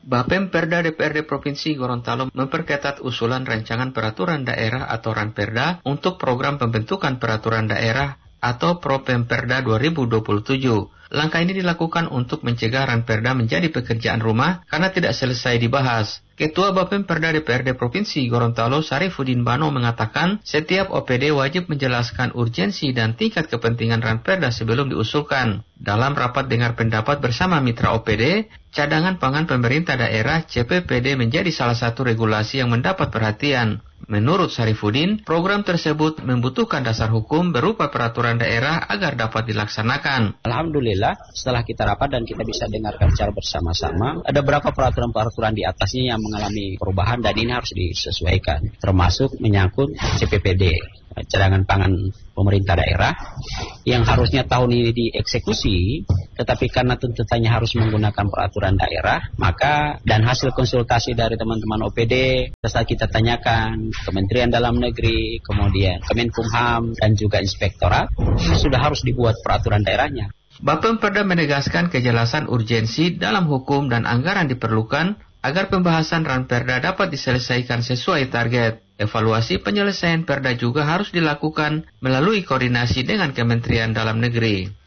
Bapem Perda DPRD Provinsi Gorontalo memperketat usulan rancangan peraturan daerah atau Ranperda untuk program pembentukan peraturan daerah atau Propemperda 2027. Langkah ini dilakukan untuk mencegah Ranperda menjadi pekerjaan rumah karena tidak selesai dibahas. Ketua Bapem Perda DPRD Provinsi Gorontalo Sarifudin Bano mengatakan setiap OPD wajib menjelaskan urgensi dan tingkat kepentingan Ranperda sebelum diusulkan. Dalam rapat dengar pendapat bersama mitra OPD, cadangan pangan pemerintah daerah CPPD menjadi salah satu regulasi yang mendapat perhatian. Menurut Sarifudin, program tersebut membutuhkan dasar hukum berupa peraturan daerah agar dapat dilaksanakan. Alhamdulillah, setelah kita rapat dan kita bisa dengarkan secara bersama-sama, ada beberapa peraturan-peraturan di atasnya yang mengalami perubahan dan ini harus disesuaikan, termasuk menyangkut CPPD, cadangan pangan pemerintah daerah, yang harusnya tahun ini dieksekusi, tetapi karena tuntutannya harus menggunakan peraturan daerah, maka dan hasil konsultasi dari teman-teman OPD, setelah kita tanyakan Kementerian Dalam Negeri, kemudian Kemenkumham dan juga Inspektorat, sudah harus dibuat peraturan daerahnya. Bapem Perda menegaskan kejelasan urgensi dalam hukum dan anggaran diperlukan agar pembahasan Ranperda dapat diselesaikan sesuai target. Evaluasi penyelesaian Perda juga harus dilakukan melalui koordinasi dengan Kementerian Dalam Negeri.